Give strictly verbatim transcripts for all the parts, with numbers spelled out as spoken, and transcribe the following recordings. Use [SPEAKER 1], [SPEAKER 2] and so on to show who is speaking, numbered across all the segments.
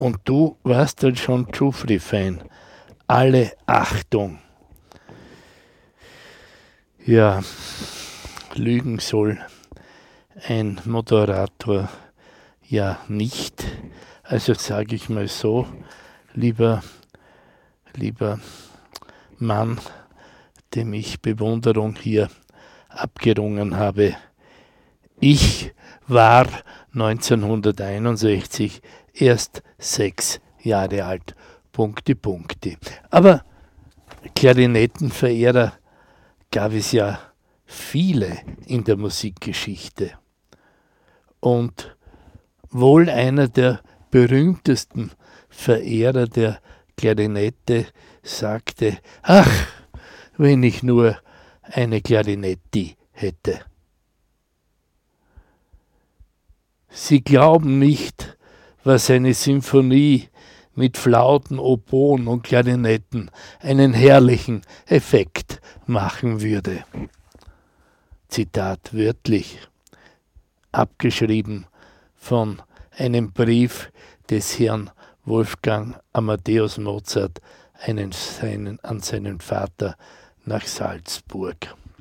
[SPEAKER 1] Und du warst dann schon Giuffre-Fan. Alle Achtung. Ja, lügen soll ein Moderator ja nicht. Also sage ich mal so, lieber, lieber Mann, dem ich Bewunderung hier abgerungen habe. Ich war neunzehnhunderteinundsechzig erst sechs Jahre alt. Punkti, Punkti. Aber Klarinettenverehrer gab es ja viele in der Musikgeschichte. Und wohl einer der berühmtesten Verehrer der Klarinette sagte, ach, wenn ich nur eine Klarinetti hätte. Sie glauben nicht, was eine Symphonie mit Flauten, Oboen und Klarinetten einen herrlichen Effekt machen würde. Zitat wörtlich, abgeschrieben von einem Brief des Herrn Wolfgang Amadeus Mozart einen, seinen, an seinen Vater nach Salzburg.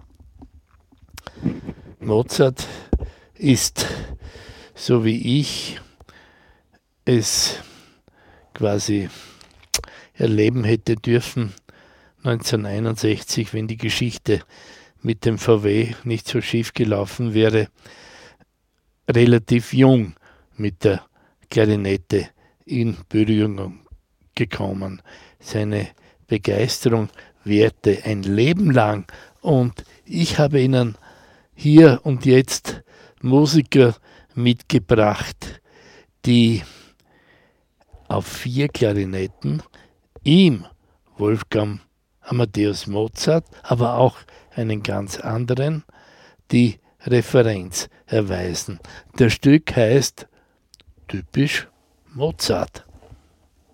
[SPEAKER 1] Mozart ist, so wie ich es quasi erleben hätte dürfen, neunzehnhunderteinundsechzig, wenn die Geschichte mit dem V W nicht so schief gelaufen wäre, relativ jung mit der Klarinette in Berührung gekommen. Seine Begeisterung währte ein Leben lang und ich habe Ihnen hier und jetzt Musiker mitgebracht, die auf vier Klarinetten ihm, Wolfgang Amadeus Mozart, aber auch einen ganz anderen, die Referenz erweisen. Das Stück heißt typisch Mozart.